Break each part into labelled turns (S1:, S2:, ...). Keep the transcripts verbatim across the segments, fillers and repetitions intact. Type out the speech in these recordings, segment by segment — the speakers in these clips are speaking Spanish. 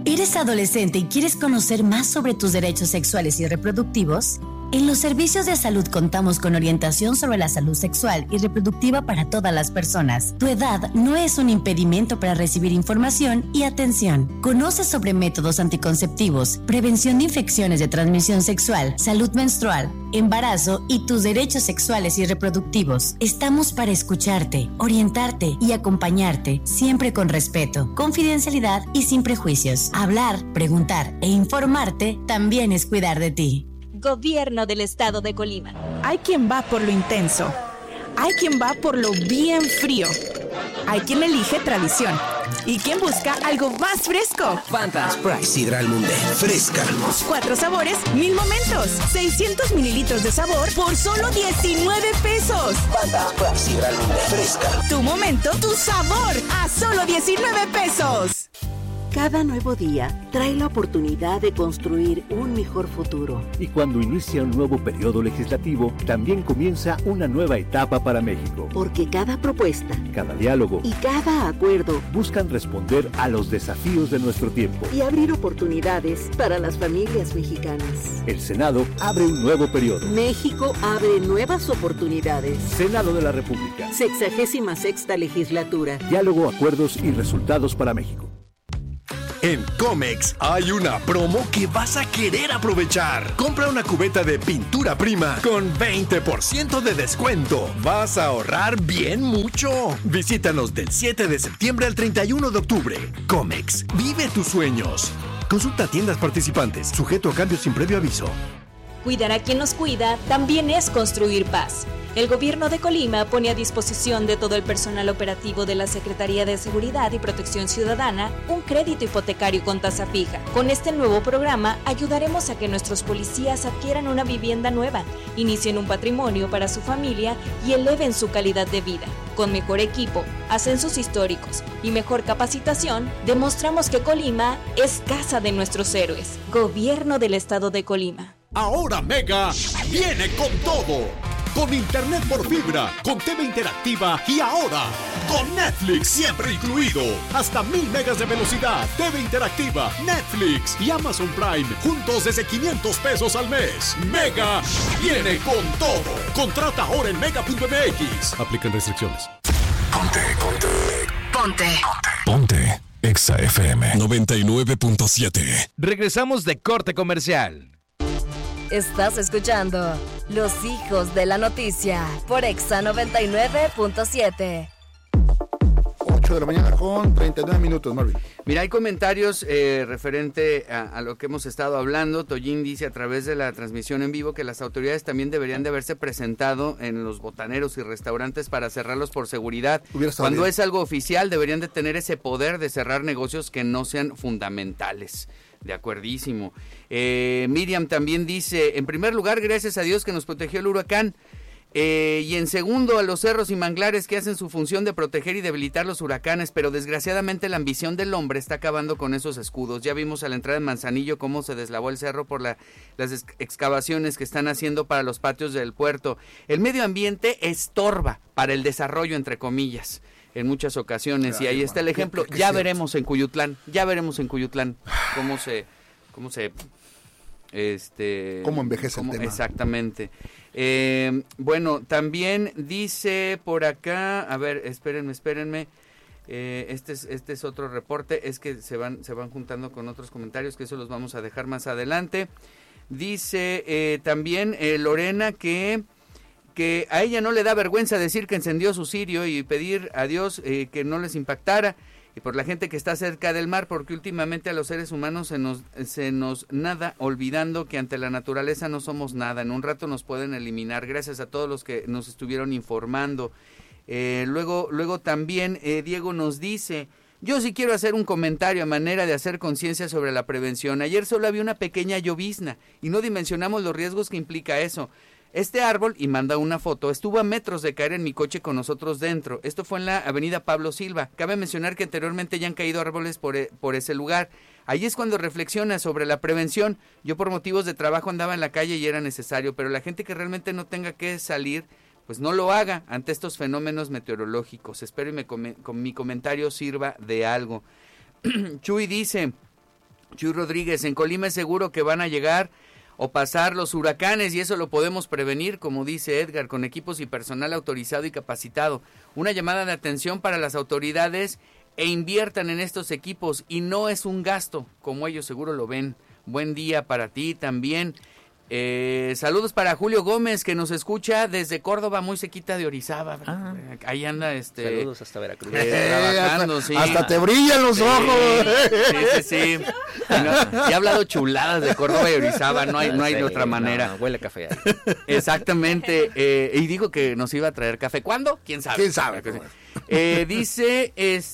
S1: ¿Eres adolescente y quieres conocer más sobre tus derechos sexuales y reproductivos? En los servicios de salud contamos con orientación sobre la salud sexual y reproductiva para todas las personas. Tu edad no es un impedimento para recibir información y atención. Conoce sobre métodos anticonceptivos, prevención de infecciones de transmisión sexual, salud menstrual, embarazo y tus derechos sexuales y reproductivos. Estamos para escucharte, orientarte y acompañarte, siempre con respeto, confidencialidad y sin prejuicios. Hablar, preguntar e informarte también es cuidar de ti.
S2: Gobierno del Estado de Colima.
S3: Hay quien va por lo intenso. Hay quien va por lo bien frío. Hay quien elige tradición. Y quien busca algo más fresco.
S4: Fanta, Sprite, Sidral Mundet, fresca.
S3: Cuatro sabores, mil momentos. seiscientos mililitros de sabor por solo diecinueve pesos.
S4: Fanta, Sprite, Sidral Mundet, fresca.
S3: Tu momento, tu sabor, a solo diecinueve pesos.
S5: Cada nuevo día trae la oportunidad de construir un mejor futuro.
S6: Y cuando inicia un nuevo periodo legislativo, también comienza una nueva etapa para México.
S5: Porque cada propuesta,
S6: cada diálogo
S5: y cada acuerdo
S6: buscan responder a los desafíos de nuestro tiempo
S5: y abrir oportunidades para las familias mexicanas.
S6: El Senado abre un nuevo periodo.
S5: México abre nuevas oportunidades.
S6: Senado de la República.
S5: Sexagésima sexta legislatura.
S6: Diálogo, acuerdos y resultados para México.
S7: En Comex hay una promo que vas a querer aprovechar. Compra una cubeta de pintura prima con veinte por ciento de descuento. Vas a ahorrar bien mucho. Visítanos del siete de septiembre al treinta y uno de octubre. Comex, vive tus sueños. Consulta tiendas participantes, sujeto a cambios sin previo aviso.
S2: Cuidar a quien nos cuida también es construir paz. El Gobierno de Colima pone a disposición de todo el personal operativo de la Secretaría de Seguridad y Protección Ciudadana un crédito hipotecario con tasa fija. Con este nuevo programa ayudaremos a que nuestros policías adquieran una vivienda nueva, inicien un patrimonio para su familia y eleven su calidad de vida. Con mejor equipo, ascensos históricos y mejor capacitación, demostramos que Colima es casa de nuestros héroes. Gobierno del Estado de Colima.
S8: Ahora Mega viene con todo. Con internet por fibra, con T V interactiva y ahora con Netflix siempre incluido. Hasta mil megas de velocidad, T V interactiva, Netflix y Amazon Prime juntos desde quinientos pesos al mes. Mega viene con todo. Contrata ahora en mega punto m x. Aplican restricciones.
S7: Ponte, ponte.
S9: Ponte.
S7: Ponte. Exa F M noventa y nueve punto siete.
S10: Regresamos de corte comercial.
S9: Estás escuchando Los Hijos de la Noticia por Exa noventa y nueve punto siete.
S11: ocho de la mañana con treinta y nueve minutos, Marvin.
S12: Mira, hay comentarios eh, referente a, a lo que hemos estado hablando. Toyin dice a través de la transmisión en vivo que las autoridades también deberían de haberse presentado en los botaneros y restaurantes para cerrarlos por seguridad. Cuando bien. Es algo oficial, deberían de tener ese poder de cerrar negocios que no sean fundamentales. De acuerdísimo. Eh, Miriam también dice, en primer lugar, gracias a Dios que nos protegió el huracán. Eh, y en segundo, a los cerros y manglares que hacen su función de proteger y debilitar los huracanes, pero desgraciadamente la ambición del hombre está acabando con esos escudos. Ya vimos a la entrada de Manzanillo cómo se deslavó el cerro por la, las excavaciones que están haciendo para los patios del puerto. El medio ambiente estorba para el desarrollo, entre comillas, en muchas ocasiones. Ay, y ahí man, está el ejemplo. ¿Qué, qué ya veremos en Cuyutlán, ya veremos en Cuyutlán cómo se, cómo se, este,
S11: cómo envejece
S12: cómo,
S11: el tema.
S12: Exactamente. Eh, bueno, también dice por acá, a ver, espérenme, espérenme. Eh, este es este es otro reporte, es que se van se van juntando con otros comentarios que eso los vamos a dejar más adelante. Dice eh, también eh, Lorena que que a ella no le da vergüenza decir que encendió su cirio y pedir a Dios eh, que no les impactara, y por la gente que está cerca del mar, porque últimamente a los seres humanos se nos se nos nada, olvidando que ante la naturaleza no somos nada. En un rato nos pueden eliminar. Gracias a todos los que nos estuvieron informando. Eh, luego luego también eh, Diego nos dice: yo sí quiero hacer un comentario a manera de hacer conciencia sobre la prevención. Ayer solo había una pequeña llovizna y no dimensionamos los riesgos que implica eso. Este árbol, y manda una foto, estuvo a metros de caer en mi coche con nosotros dentro. Esto fue en la avenida Pablo Silva. Cabe mencionar que anteriormente ya han caído árboles por, e, por ese lugar. Ahí es cuando reflexiona sobre la prevención. Yo por motivos de trabajo andaba en la calle y era necesario, pero la gente que realmente no tenga que salir, pues no lo haga ante estos fenómenos meteorológicos. Espero y me com- con mi comentario sirva de algo. Chuy dice: Chuy Rodríguez, en Colima es seguro que van a llegar o pasar los huracanes y eso lo podemos prevenir, como dice Edgar, con equipos y personal autorizado y capacitado. Una llamada de atención para las autoridades e inviertan en estos equipos y no es un gasto, como ellos seguro lo ven. Buen día para ti también. Eh, saludos para Julio Gómez, que nos escucha desde Córdoba, muy cerquita de Orizaba. Ah, ahí anda este.
S13: Saludos hasta Veracruz.
S12: Eh, trabajando,
S11: hasta,
S12: sí.
S11: Hasta te brillan los
S12: sí,
S11: ojos.
S12: Sí, sí, sí. No, he hablado chuladas de Córdoba y Orizaba, no hay, no hay de otra manera.
S13: No, no, huele a café ahí.
S12: Exactamente. Eh, y dijo que nos iba a traer café. ¿Cuándo? ¿Quién sabe?
S11: ¿Quién sabe?
S12: Eh, dice,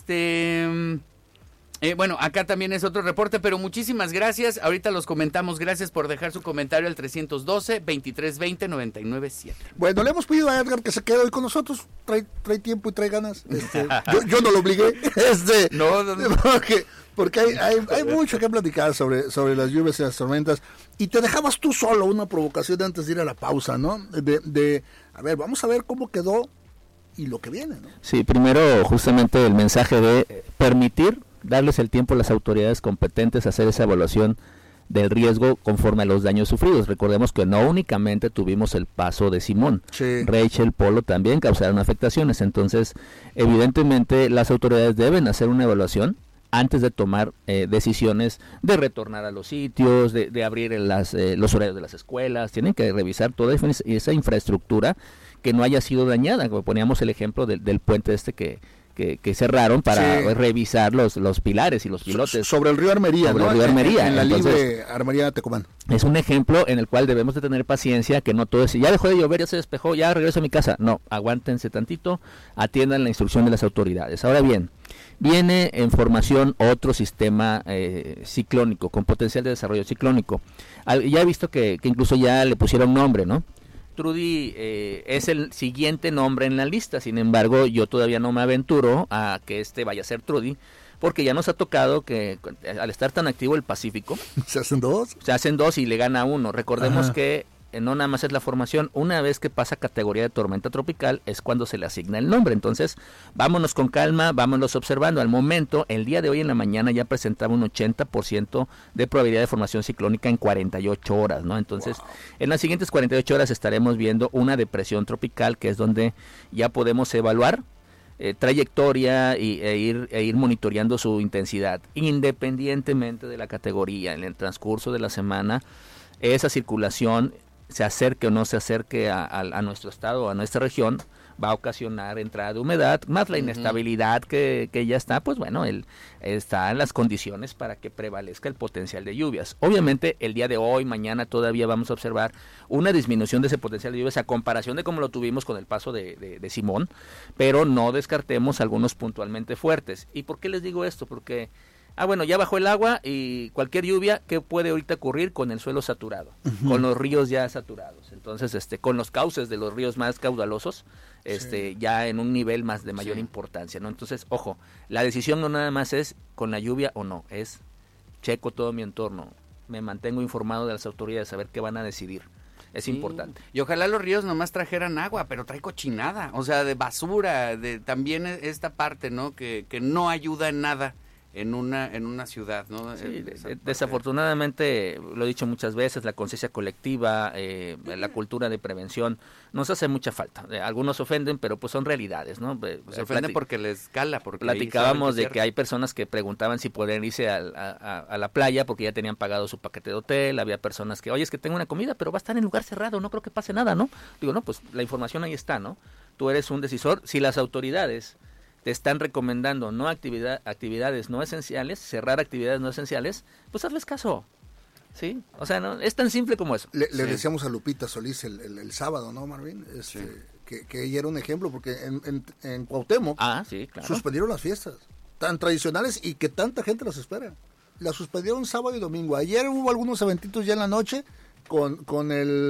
S12: este... Eh, bueno, acá también es otro reporte, pero muchísimas gracias. Ahorita los comentamos. Gracias por dejar su comentario al trescientos doce, veintitrés veinte, noventa y nueve siete.
S11: Bueno, le hemos pedido a Edgar que se quede hoy con nosotros. Trae, trae tiempo y trae ganas. Este, yo, yo no lo obligué. Este,
S12: no, no, no.
S11: Porque, porque hay, hay, hay mucho que platicar sobre, sobre las lluvias y las tormentas. Y te dejabas tú solo una provocación antes de ir a la pausa, ¿no? De, de a ver, vamos a ver cómo quedó y lo que viene, ¿no?
S13: Sí, primero justamente el mensaje de permitir, darles el tiempo a las autoridades competentes a hacer esa evaluación del riesgo conforme a los daños sufridos. Recordemos que no únicamente tuvimos el paso de Simón,
S11: sí.
S13: Rachel, Polo también causaron afectaciones, entonces evidentemente las autoridades deben hacer una evaluación antes de tomar eh, decisiones de retornar a los sitios, de, de abrir las, eh, los horarios de las escuelas. Tienen que revisar toda esa infraestructura que no haya sido dañada. Como poníamos el ejemplo del, del puente este que Que, que cerraron para sí. revisar los los pilares y los pilotes.
S11: So, sobre el río Armería,
S13: sobre
S11: ¿no?
S13: el río Armería.
S11: En, en la
S13: Entonces,
S11: libre Armería Tecomán.
S13: Es un ejemplo en el cual debemos de tener paciencia, que no todo es, ya dejó de llover, ya se despejó, ya regreso a mi casa. No, aguántense tantito, atiendan la instrucción de las autoridades. Ahora bien, viene en formación otro sistema eh, ciclónico, con potencial de desarrollo ciclónico. Ya he visto que, que incluso ya le pusieron nombre, ¿no? Trudy eh, es el siguiente nombre en la lista, sin embargo yo todavía no me aventuro a que este vaya a ser Trudy, porque ya nos ha tocado que al estar tan activo el Pacífico,
S11: se hacen dos,
S13: se hacen dos y le gana uno. Recordemos
S11: Ajá.
S13: que eh, no nada más es la formación, una vez que pasa categoría de tormenta tropical es cuando se le asigna el nombre. Entonces vámonos con calma, vámonos observando. Al momento, el día de hoy en la mañana ya presentaba un ochenta por ciento de probabilidad de formación ciclónica en cuarenta y ocho horas, ¿no? Entonces, wow. En las siguientes cuarenta y ocho horas estaremos viendo una depresión tropical, que es donde ya podemos evaluar eh, trayectoria y, e, ir, e ir monitoreando su intensidad, independientemente de la categoría. En el transcurso de la semana, esa circulación, se acerque o no se acerque a, a, a nuestro estado o a nuestra región, va a ocasionar entrada de humedad, más la inestabilidad uh-huh. que, que ya está, pues bueno, el, está en las condiciones para que prevalezca el potencial de lluvias. Obviamente el día de hoy, mañana todavía vamos a observar una disminución de ese potencial de lluvias a comparación de como lo tuvimos con el paso de, de, de Simón, pero no descartemos algunos puntualmente fuertes. ¿Y por qué les digo esto? Porque Ah, bueno, ya bajó el agua y cualquier lluvia, ¿qué puede ahorita ocurrir con el suelo saturado? Uh-huh. Con los ríos ya saturados. Entonces, este, con los cauces de los ríos más caudalosos, este, sí. ya en un nivel más de mayor sí. importancia, ¿no? Entonces, ojo, la decisión no nada más es con la lluvia o no, es checo todo mi entorno, me mantengo informado de las autoridades, a ver qué van a decidir. Es sí. importante.
S12: Y ojalá los ríos nomás trajeran agua, pero trae cochinada, o sea, de basura, de también esta parte, ¿no? Que, que no ayuda en nada en una en una ciudad, ¿no?
S13: Sí, de, desafortunadamente, lo he dicho muchas veces, la conciencia colectiva, eh, la cultura de prevención, nos hace mucha falta. Eh, algunos ofenden, pero pues son realidades, ¿no?
S12: Se eh, ofenden porque les cala. Porque
S13: platicábamos de que hay personas que preguntaban si podían irse a, a, a la playa porque ya tenían pagado su paquete de hotel, había personas que, oye, es que tengo una comida, pero va a estar en lugar cerrado, no creo que pase nada, ¿no? Digo, no, pues la información ahí está, ¿no? Tú eres un decisor, si las autoridades te están recomendando no actividad, actividades no esenciales, cerrar actividades no esenciales, pues hazles caso, ¿sí? O sea, no es tan simple como eso.
S11: Le, le
S13: sí.
S11: decíamos a Lupita Solís el, el, el sábado, ¿no, Marvin? Este, sí. que, que ella era un ejemplo, porque en, en, en Cuauhtémoc
S13: ah, sí, claro.
S11: suspendieron las fiestas tan tradicionales y que tanta gente las espera. Las suspendieron sábado y domingo. Ayer hubo algunos eventitos ya en la noche con, con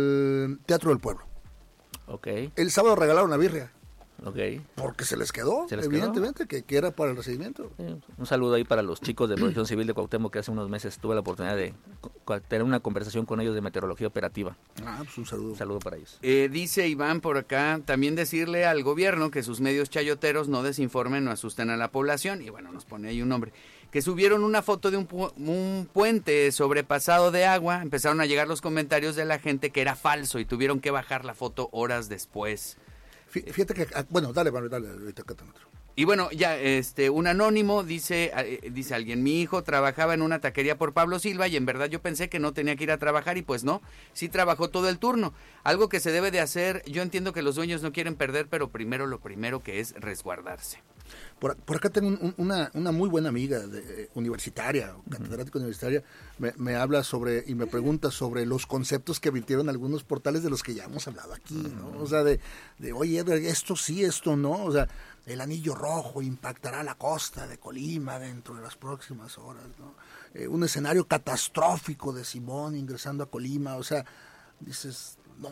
S11: el Teatro del Pueblo.
S13: Okay.
S11: El sábado regalaron una birria.
S13: Okay.
S11: Porque se les quedó,
S13: ¿Se les
S11: evidentemente,
S13: quedó?
S11: Que, que era para el recibimiento.
S13: Sí, un saludo ahí para los chicos de Protección Civil de Cuauhtémoc, que hace unos meses tuve la oportunidad de tener una conversación con ellos de meteorología operativa.
S11: Ah, pues un saludo.
S13: Un saludo para ellos.
S12: Eh, dice Iván por acá, también decirle al gobierno que sus medios chayoteros no desinformen o asusten a la población, y bueno, nos pone ahí un nombre. que subieron una foto de un, pu- un puente sobrepasado de agua. Empezaron a llegar los comentarios de la gente que era falso y tuvieron que bajar la foto horas después.
S11: Fíjate que, bueno, dale, dale, dale, ahorita acá tengo otro.
S12: Y bueno, ya este un anónimo dice eh, dice alguien, mi hijo trabajaba en una taquería por Pablo Silva y en verdad yo pensé que no tenía que ir a trabajar y pues no, sí trabajó todo el turno. Algo que se debe de hacer, yo entiendo que los dueños no quieren perder, pero primero lo primero que es resguardarse.
S11: Por, por acá tengo un, una, una muy buena amiga de, eh, universitaria, catedrática uh-huh. universitaria, me, me habla sobre y me pregunta sobre los conceptos que emitieron algunos portales de los que ya hemos hablado aquí, ¿no? O sea, de, de oye, esto sí, esto no, o sea, el anillo rojo impactará la costa de Colima dentro de las próximas horas, ¿no? Eh, un escenario catastrófico de Simón ingresando a Colima, o sea, dices, no,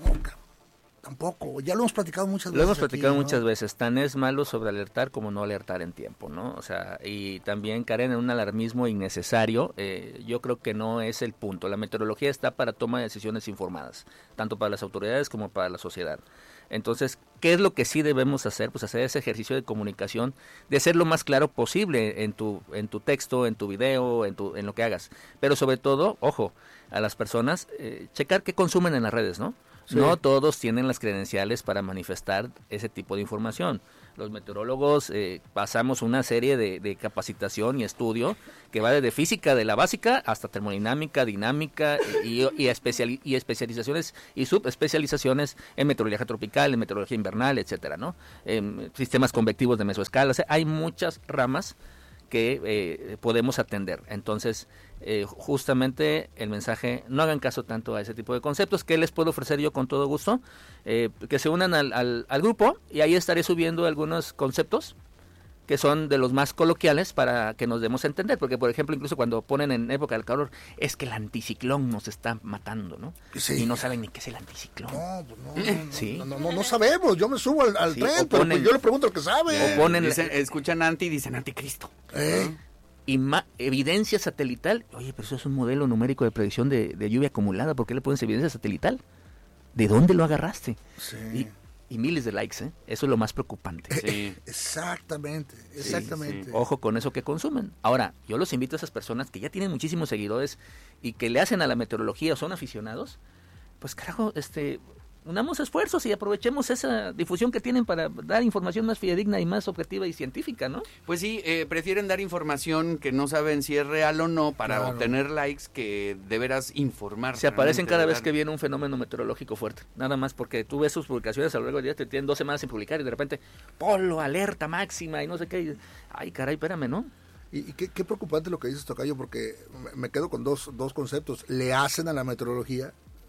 S11: tampoco, ya lo hemos platicado muchas veces.
S13: Lo hemos platicado
S11: aquí, ¿no?
S13: muchas veces, tan es malo sobre alertar como no alertar en tiempo, ¿no? O sea, y también caer en un alarmismo innecesario, eh, yo creo que no es el punto. La meteorología está para toma de decisiones informadas, tanto para las autoridades como para la sociedad. Entonces, ¿qué es lo que sí debemos hacer? Pues hacer ese ejercicio de comunicación, de ser lo más claro posible en tu en tu texto, en tu video, en tu en lo que hagas. Pero sobre todo, ojo, a las personas, eh, checar qué consumen en las redes, ¿no? Sí. No todos tienen las credenciales para manifestar ese tipo de información. Los meteorólogos eh, pasamos una serie de, de capacitación y estudio que va desde física de la básica hasta termodinámica, dinámica y, y, especial, y especializaciones y subespecializaciones en meteorología tropical, en meteorología invernal, etcétera, ¿no? En sistemas convectivos de mesoescala. O sea, hay muchas ramas que eh, podemos atender. Entonces, eh, justamente el mensaje, no hagan caso tanto a ese tipo de conceptos. ¿Qué les puedo ofrecer yo con todo gusto? Eh, que se unan al, al, al grupo y ahí estaré subiendo algunos conceptos que son de los más coloquiales para que nos demos a entender, porque por ejemplo incluso cuando ponen en época del calor es que el anticiclón nos está matando, ¿no? Sí. Y no saben ni qué es el anticiclón.
S11: No, pues no, no, ¿sí? no, no, no, no sabemos, yo me subo al, al
S13: sí,
S11: tren, pero pues yo le pregunto al que sabe.
S12: O ponen, dicen, escuchan anti y dicen anticristo.
S11: ¿Eh?
S13: Y ma- evidencia satelital, oye, pero eso es un modelo numérico de predicción de, de lluvia acumulada, ¿por qué le pones evidencia satelital? ¿De dónde lo agarraste?
S11: Sí.
S13: Y, Y miles de likes, ¿eh? Eso es lo más preocupante.
S11: Sí. Exactamente, exactamente.
S13: Sí, sí. Ojo con eso que consumen. Ahora, yo los invito a esas personas que ya tienen muchísimos seguidores y que le hacen a la meteorología o son aficionados, pues carajo, este, unamos esfuerzos y aprovechemos esa difusión que tienen para dar información más fidedigna y más objetiva y científica, ¿no?
S12: Pues sí, eh, prefieren dar información que no saben si es real o no para claro. obtener likes que de veras informar.
S13: Se aparecen cada vez que viene un fenómeno meteorológico fuerte, nada más porque tú ves sus publicaciones a lo largo del día, te tienen dos semanas sin publicar y de repente, polo, alerta máxima y no sé qué, y, ay caray, espérame, ¿no?
S11: Y, y qué, qué preocupante lo que dices, Tocayo, porque me quedo con dos, dos conceptos. Le hacen a la meteorología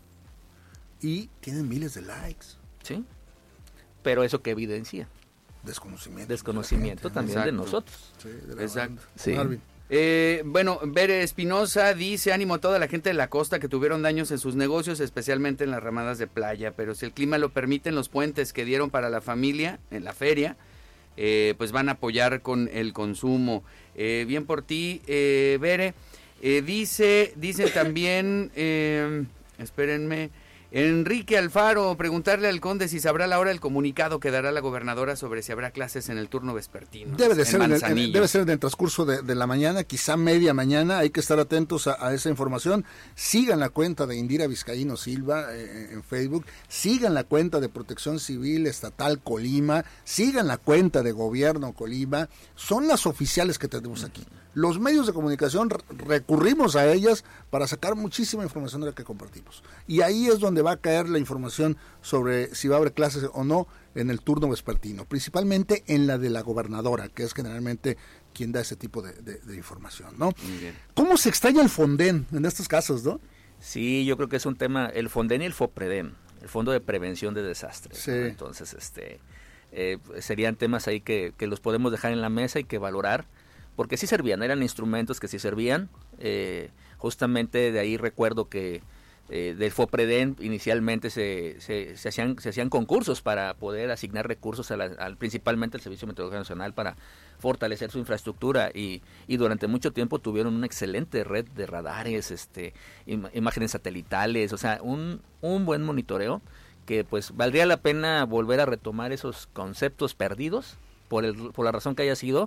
S11: y tienen miles de likes.
S13: Sí, pero eso que evidencia.
S11: Desconocimiento.
S13: Desconocimiento de también
S12: Exacto.
S13: de nosotros.
S11: Sí, de la
S12: Exacto.
S13: Sí.
S11: Marvin.
S12: Eh, bueno, Bere Espinosa dice, ánimo a toda la gente de la costa que tuvieron daños en sus negocios, especialmente en las ramadas de playa, pero si el clima lo permite, en los puentes que dieron para la familia en la feria, eh, pues van a apoyar con el consumo. Eh, bien por ti, eh, Bere. Eh, dice, dice también, eh, espérenme, Enrique Alfaro, preguntarle al conde si sabrá la hora del comunicado que dará la gobernadora sobre si habrá clases en el turno vespertino.
S11: Debe de ser en, en el, debe ser en el transcurso de, de la mañana, quizá media mañana, hay que estar atentos a, a esa información. Sigan la cuenta de Indira Vizcaíno Silva eh, en Facebook, sigan la cuenta de Protección Civil Estatal Colima, sigan la cuenta de Gobierno Colima, son las oficiales que tenemos aquí. Los medios de comunicación recurrimos a ellas para sacar muchísima información de la que compartimos. Y ahí es donde va a caer la información sobre si va a haber clases o no en el turno vespertino, principalmente en la de la gobernadora, que es generalmente quien da ese tipo de, de, de información, ¿no?
S12: Muy bien.
S11: ¿Cómo se extraña el Fonden en estos casos, no?
S13: Sí, yo creo que es un tema, el Fonden y el FOPREDEM, el Fondo de Prevención de Desastres.
S11: Sí.
S13: ¿no? Entonces, este, eh, serían temas ahí que, que los podemos dejar en la mesa y que valorar, porque sí servían, eran instrumentos que sí servían. Eh, justamente de ahí recuerdo que eh, del FOPREDEM inicialmente se, se, se, hacían, se hacían concursos para poder asignar recursos a la, al, principalmente al Servicio Meteorológico Nacional para fortalecer su infraestructura y, y durante mucho tiempo tuvieron una excelente red de radares, este, im, imágenes satelitales, o sea, un, un buen monitoreo que pues valdría la pena volver a retomar esos conceptos perdidos por, el, por la razón que haya sido.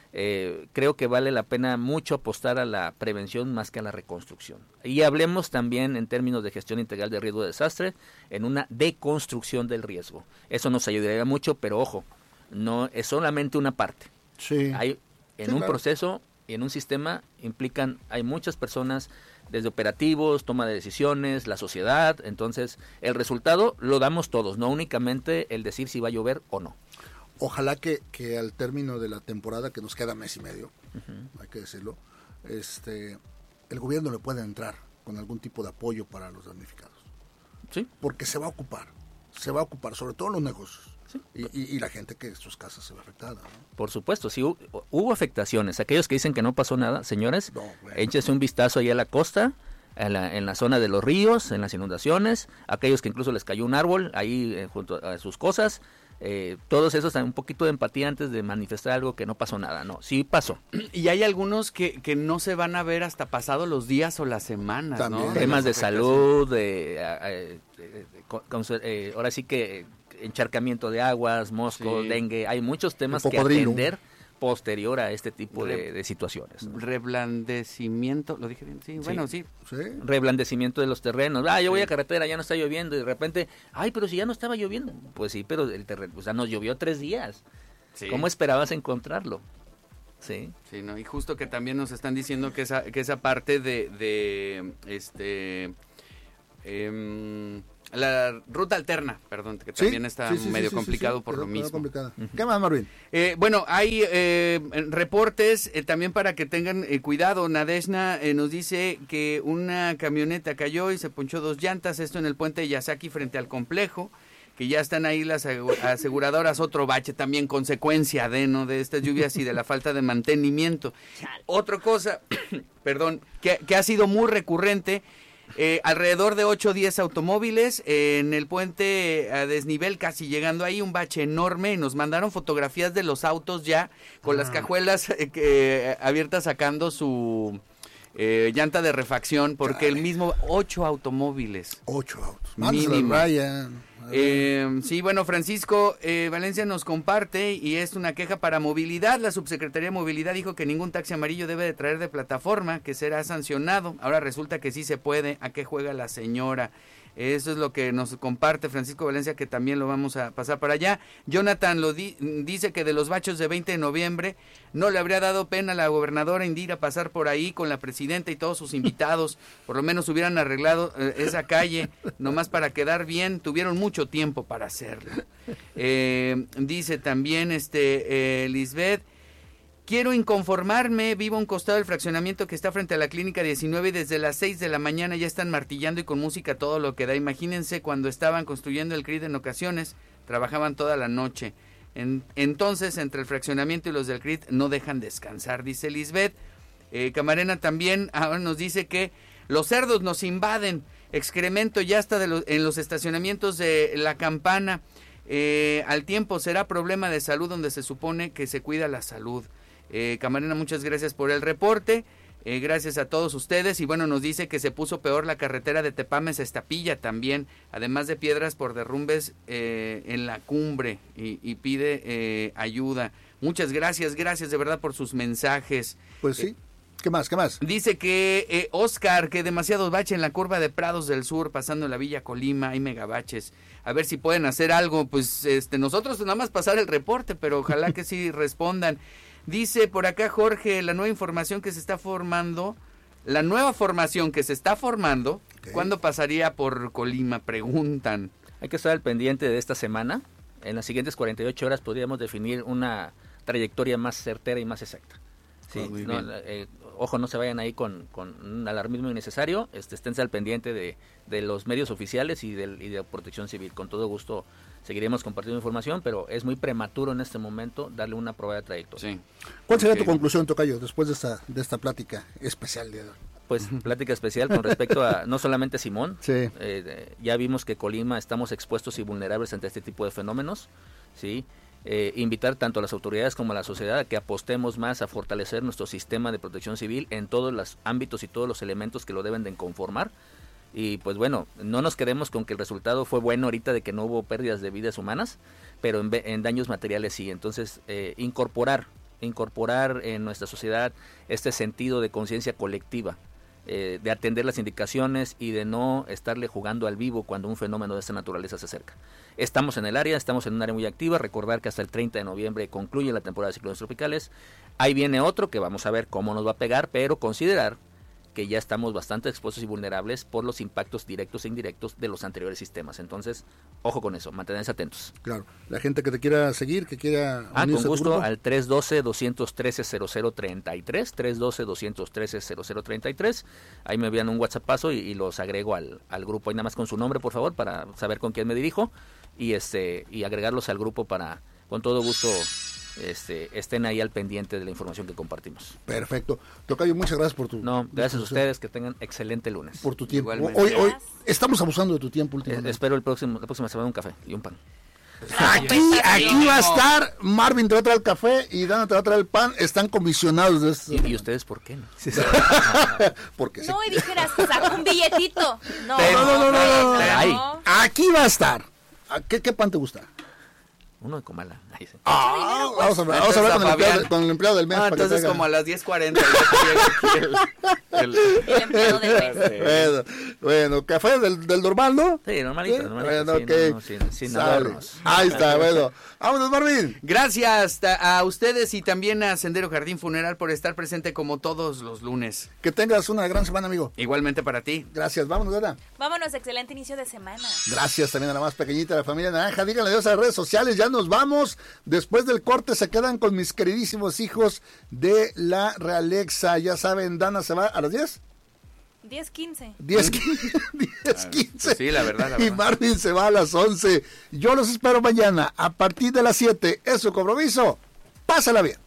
S13: eh, creo que vale la pena mucho apostar a la prevención más que a la reconstrucción. Y hablemos también en términos de gestión integral de riesgo de desastre, en una deconstrucción del riesgo. Eso nos ayudaría mucho, pero ojo, no es solamente una parte.
S11: Sí.
S13: Hay en
S11: Sí,
S13: un
S11: claro.
S13: proceso y en un sistema implican, hay muchas personas, desde operativos, toma de decisiones, la sociedad, entonces el resultado lo damos todos, no únicamente el decir si va a llover o no.
S11: Ojalá que, que al término de la temporada, que nos queda mes y medio, uh-huh. hay que decirlo, este, el gobierno le pueda entrar con algún tipo de apoyo para los damnificados.
S13: Sí.
S11: Porque se va a ocupar, se va a ocupar, sobre todo los negocios. Sí. Y, y, y la gente que sus casas se ve afectada, ¿no?
S13: Por supuesto, sí hubo, hubo afectaciones. Aquellos que dicen que no pasó nada, señores,
S11: no, bueno.
S13: échese un vistazo ahí a la costa, en la, en la zona de los ríos, en las inundaciones, aquellos que incluso les cayó un árbol ahí eh, junto a sus cosas, eh, todos esos, un poquito de empatía antes de manifestar algo que no pasó nada, no, sí pasó.
S12: Y hay algunos que, que no se van a ver hasta pasados los días o las semanas,
S11: También.
S12: ¿no?
S13: Temas de salud, de, eh, eh, con, con, eh, ahora sí que encharcamiento de aguas, moscos,
S12: Sí.
S13: dengue, hay muchos temas
S11: El
S13: que
S11: cocodrilo.
S13: atender posterior a este tipo
S12: Re-
S13: de, de situaciones. ¿no?
S12: Reblandecimiento, ¿lo dije bien? Sí, bueno, sí.
S11: ¿Sí?
S13: Reblandecimiento de los terrenos. Ah, yo voy
S12: Sí.
S13: a carretera, ya no está lloviendo, y de repente, ay, pero si ya no estaba lloviendo. Pues sí, pero el terreno, o sea, nos llovió tres días.
S12: Sí.
S13: ¿Cómo esperabas encontrarlo? Sí.
S12: Sí, ¿no? Y justo que también nos están diciendo que esa, que esa parte de, de este, em, la ruta alterna, perdón, que
S11: Sí,
S12: también está
S11: sí, sí,
S12: medio
S11: sí, sí,
S12: complicado
S11: sí,
S12: por
S11: quedó-
S12: lo
S11: quedó
S12: mismo.
S11: complicada. ¿Qué más, Marvin?
S12: Eh, bueno, hay eh, reportes eh, también para que tengan eh, cuidado. Nadeshna eh, nos dice que una camioneta cayó y se ponchó dos llantas, esto en el puente de Yasaki frente al complejo, que ya están ahí las asegu- aseguradoras, otro bache también, consecuencia de, ¿no? de estas lluvias y de la falta de mantenimiento. Otra cosa, perdón, que, que ha sido muy recurrente, eh, alrededor de ocho o diez automóviles eh, en el puente a desnivel, casi llegando ahí, un bache enorme. Nos mandaron fotografías de los autos ya con las cajuelas eh, que, eh, abiertas sacando su eh, llanta de refacción, porque el mismo, ocho automóviles.
S11: Ocho autos. Mándaselo
S12: Mínimo.
S11: a Ryan.
S12: Eh, sí, bueno, Francisco eh, Valencia nos comparte y es una queja para movilidad. La Subsecretaría de Movilidad dijo que ningún taxi amarillo debe de traer de plataforma, que será sancionado. Ahora resulta que sí se puede. ¿A qué juega la señora? Eso es lo que nos comparte Francisco Valencia, que también lo vamos a pasar para allá. Jonathan lo di- dice que de los bachos de veinte de noviembre no le habría dado pena a la gobernadora Indira pasar por ahí con la presidenta y todos sus invitados. Por lo menos hubieran arreglado eh, esa calle, nomás para quedar bien. Tuvieron mucho tiempo para hacerlo. Eh, dice también este eh, Lisbeth: quiero inconformarme, vivo a un costado del fraccionamiento que está frente a la clínica diecinueve y desde las seis de la mañana ya están martillando y con música todo lo que da. Imagínense cuando estaban construyendo el C R I D en ocasiones, trabajaban toda la noche. En, entonces, entre el fraccionamiento y los del C R I D no dejan descansar, dice Lisbeth. Eh, Camarena también ahora nos dice que los cerdos nos invaden, excremento ya está de los, en los estacionamientos de La Campana. Eh, al tiempo será problema de salud donde se supone que se cuida la salud. Eh, Camarena, muchas gracias por el reporte, eh, gracias a todos ustedes. Y bueno, nos dice que se puso peor la carretera de Tepames a Estapilla también, además de piedras por derrumbes eh, en la cumbre, y, y pide eh, ayuda. Muchas gracias, gracias de verdad por sus mensajes.
S11: Pues sí.
S12: Eh,
S11: ¿Qué más? ¿Qué más?
S12: Dice que eh, Oscar, que demasiados baches en la curva de Prados del Sur, pasando la Villa Colima, hay megabaches. A ver si pueden hacer algo. Pues este nosotros nada más pasar el reporte, pero ojalá que sí respondan. Dice por acá Jorge, la nueva información que se está formando, la nueva formación que se está formando, okay. ¿Cuándo pasaría por Colima? Preguntan.
S13: Hay que estar al pendiente de esta semana. En las siguientes cuarenta y ocho horas podríamos definir una trayectoria más certera y más exacta. Sí,
S12: oh,
S13: no, eh, ojo, no se vayan ahí con, con un alarmismo innecesario, este, esténse al pendiente de, de los medios oficiales y, del, y de Protección Civil. Con todo gusto seguiremos compartiendo información, pero es muy prematuro en este momento darle una prueba de trayectoria.
S12: Sí.
S11: ¿Cuál sería
S12: okay.
S11: tu conclusión, Tocayo, después de esta, de esta plática especial de hoy?
S13: Pues plática especial con respecto a no solamente Simón,
S11: sí.
S13: eh, ya vimos que Colima estamos expuestos y vulnerables ante este tipo de fenómenos, ¿sí? Eh, invitar tanto a las autoridades como a la sociedad a que apostemos más a fortalecer nuestro sistema de protección civil en todos los ámbitos y todos los elementos que lo deben de conformar. Y pues bueno, no nos quedemos con que el resultado fue bueno ahorita de que no hubo pérdidas de vidas humanas, pero en, en daños materiales sí. Entonces, eh, incorporar incorporar en nuestra sociedad este sentido de conciencia colectiva, eh, de atender las indicaciones y de no estarle jugando al vivo cuando un fenómeno de esta naturaleza se acerca. Estamos en el área, estamos en un área muy activa. Recordar que hasta el treinta de noviembre concluye la temporada de ciclones tropicales. Ahí viene otro que vamos a ver cómo nos va a pegar, pero considerar que ya estamos bastante expuestos y vulnerables por los impactos directos e indirectos de los anteriores sistemas. Entonces, ojo con eso, manténganse atentos.
S11: Claro, la gente que te quiera seguir, que quiera
S13: Ah, con gusto,
S11: grupo.
S13: al tres uno dos, dos uno tres, cero cero tres tres, tres uno dos, dos uno tres, cero cero tres tres. Ahí me envían un WhatsAppazo y, y los agrego al, al grupo, ahí nada más con su nombre, por favor, para saber con quién me dirijo, y este y agregarlos al grupo para, con todo gusto, Este, estén ahí al pendiente de la información que compartimos.
S11: Perfecto. Tocayo, muchas gracias por tu...
S13: No, gracias a ustedes, que tengan excelente lunes.
S11: Por tu tiempo.
S13: Igualmente.
S11: Hoy, hoy estamos abusando de tu tiempo últimamente.
S13: Eh, espero el próximo, la próxima semana un café y un pan.
S11: Aquí, aquí va a estar Marvin, te va a traer el café y Dana te va a traer el pan. Están comisionados de esto.
S13: ¿Y, y ustedes por qué no?
S11: Porque
S14: no, y dijeras, saca un billetito. No,
S11: no, no, no, no, no.
S13: Ay.
S11: Aquí va a estar. ¿Qué, qué pan te gusta?
S13: Uno de Comala. Ahí sí.
S11: Ah, vamos a hablar, vamos a hablar con, el empleado, con el empleado del mes.
S12: Ah,
S11: para que
S12: entonces
S11: traiga.
S12: como a las diez cuarenta. el, el,
S14: el empleado del mes.
S11: Bueno, bueno, café del, del normal, ¿no?
S13: Sí, normalito,
S11: ¿Sí?
S13: normalito.
S11: Bueno,
S13: sí,
S11: okay.
S13: no, no, sin, sin
S11: Sale.
S13: adornos.
S11: Ahí está, bueno. Vámonos, Marvin.
S12: Gracias a ustedes y también a Sendero Jardín Funeral por estar presente como todos los lunes.
S11: Que tengas una gran semana, amigo.
S12: Igualmente para ti.
S11: Gracias, vámonos, Dana.
S14: Vámonos, excelente inicio de semana.
S11: Gracias también a la más pequeñita de la familia Naranja. Díganle adiós a las redes sociales, ya nos vamos. Después del corte se quedan con mis queridísimos hijos de la Realexa. Ya saben, Dana se va a las diez.
S14: diez quince.
S11: diez quince.
S12: Sí, la verdad, la verdad.
S11: Y Marvin se va a las once. Yo los espero mañana a partir de las siete. Es su compromiso. Pásala bien.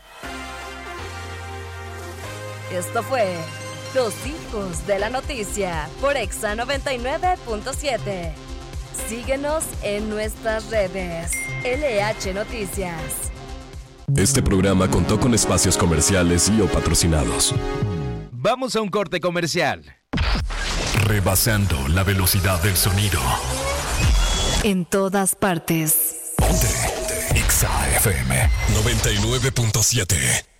S9: Esto fue Los Hijos de la Noticia por Exa noventa y nueve punto siete. Síguenos en nuestras redes. L H Noticias.
S15: Este programa contó con espacios comerciales y o patrocinados.
S10: Vamos a un corte comercial.
S15: Rebasando la velocidad del sonido.
S9: En todas partes.
S15: Ponte. Ponte. Exa F M noventa y nueve punto siete.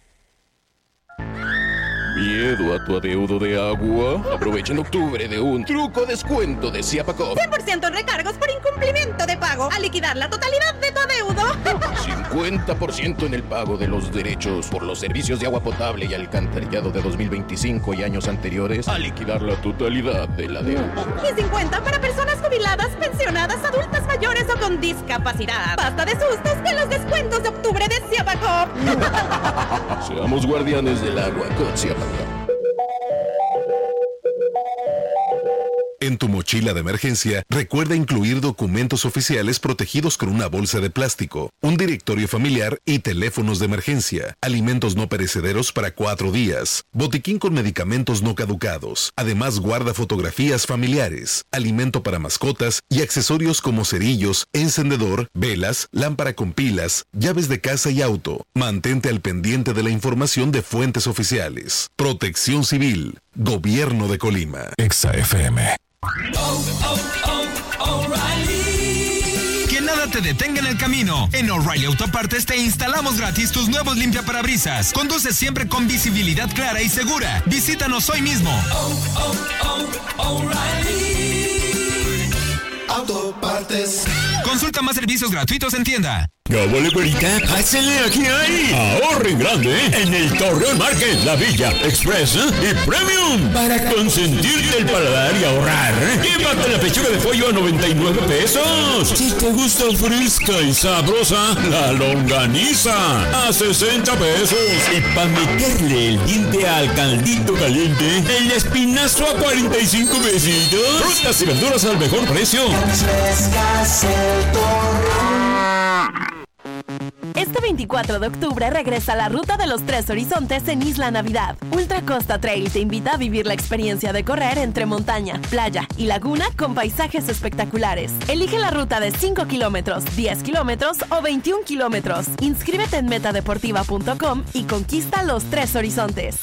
S15: ¿Miedo a tu adeudo de agua? Aprovecha en octubre de un truco descuento de Ciapacop.
S16: cien por ciento en recargos por incumplimiento de pago. Al liquidar la totalidad de tu adeudo.
S15: cincuenta por ciento en el pago de los derechos por los servicios de agua potable y alcantarillado de dos mil veinticinco y años anteriores. Al liquidar la totalidad de la deuda.
S16: Y cincuenta para personas jubiladas, pensionadas, adultas mayores o con discapacidad. Basta de sustos con los descuentos de octubre de Ciapacop.
S15: Seamos guardianes del agua con Ciapacop.
S17: En tu mochila de emergencia, recuerda incluir documentos oficiales protegidos con una bolsa de plástico, un directorio familiar y teléfonos de emergencia, alimentos no perecederos para cuatro días, botiquín con medicamentos no caducados. Además, guarda fotografías familiares, alimento para mascotas y accesorios como cerillos, encendedor, velas, lámpara con pilas, llaves de casa y auto. Mantente al pendiente de la información de fuentes oficiales. Protección Civil, Gobierno de Colima.
S15: Exa F M.
S18: Oh, oh, oh, O'Reilly. Que nada te detenga en el camino. En O'Reilly Autopartes te instalamos gratis tus nuevos limpiaparabrisas. Conduce siempre con visibilidad clara y segura. Visítanos hoy mismo. Oh, oh, oh, O'Reilly Autopartes. Consulta más servicios gratuitos en tienda.
S19: ¡Cábole, güerita! ¡Pásale, aquí hay! ¡Ahorren grande en el Torreón Market, La Villa, Express y Premium! Para consentirte el paladar y ahorrar, llévate la pechuga de pollo a noventa y nueve pesos. Si te gusta fresca y sabrosa, la longaniza a sesenta pesos. Y para meterle el diente al caldito caliente, el espinazo a cuarenta y cinco pesitos. Frutas y verduras al mejor precio.
S20: Este veinticuatro de octubre regresa la Ruta de los Tres Horizontes en Isla Navidad. Ultra Costa Trail te invita a vivir la experiencia de correr entre montaña, playa y laguna con paisajes espectaculares. Elige la ruta de cinco kilómetros, diez kilómetros o veintiún kilómetros. Inscríbete en metadeportiva punto com y conquista los Tres Horizontes.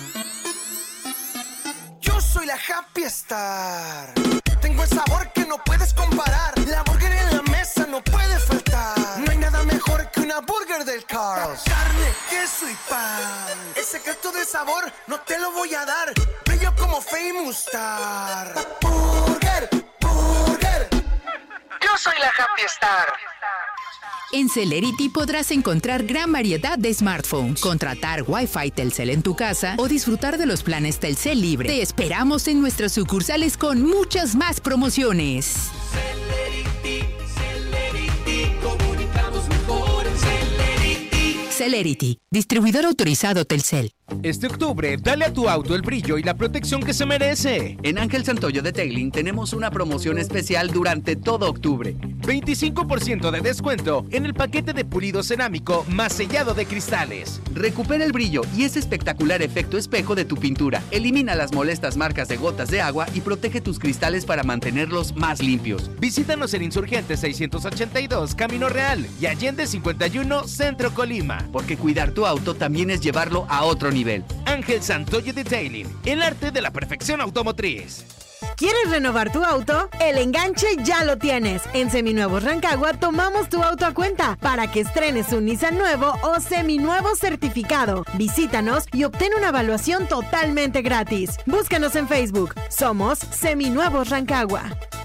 S21: Yo soy la Happy Star. Tengo el sabor que no puedes comparar. La burger en la mesa no puede faltar. No hay nada mejor que una burger del Car. Charles. Carne, queso y pan. El secreto de sabor no te lo voy a dar. Brillo como Famous Star. Burger, burger. Yo soy la Happy Star.
S1: En Celerity podrás encontrar gran variedad de smartphones, contratar Wi-Fi Telcel en tu casa o disfrutar de los planes Telcel Libre. Te esperamos en nuestras sucursales con muchas más promociones.
S22: Celerity, Celerity, comunicamos mejor en Celerity.
S1: Celerity, distribuidor autorizado Telcel.
S10: Este octubre, dale a tu auto el brillo y la protección que se merece.
S12: En Ángel Santoyo Detailing tenemos una promoción especial durante todo octubre.
S10: veinticinco por ciento de descuento en el paquete de pulido cerámico más sellado de cristales.
S12: Recupera el brillo y ese espectacular efecto espejo de tu pintura. Elimina las molestas marcas de gotas de agua y protege tus cristales para mantenerlos más limpios.
S10: Visítanos en Insurgentes seiscientos ochenta y dos, Camino Real, y Allende cincuenta y uno, Centro Colima.
S12: Porque cuidar tu auto también es llevarlo a otro nivel.
S10: Ángel Santoyo Detailing, el arte de la perfección automotriz.
S23: ¿Quieres renovar tu auto? El enganche ya lo tienes. En Seminuevos Rancagua tomamos tu auto a cuenta para que estrenes un Nissan nuevo o seminuevo certificado. Visítanos y obtén una evaluación totalmente gratis. Búscanos en Facebook. Somos Seminuevos Rancagua.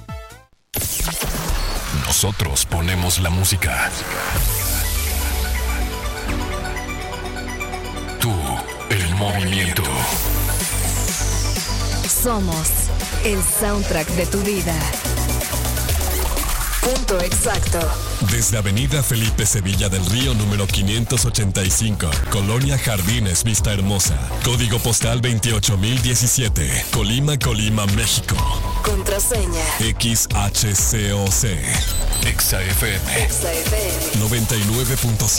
S19: Nosotros ponemos la música. Tú, el movimiento.
S9: Somos el soundtrack de tu vida. Punto exacto.
S24: Desde Avenida Felipe Sevilla del Río número quinientos ochenta y cinco, Colonia Jardines Vista Hermosa, código postal veintiocho mil diecisiete, Colima, Colima, México.
S9: Contraseña
S24: X H C O C.
S19: Exa F M
S9: Exa F M
S24: noventa y nueve punto siete.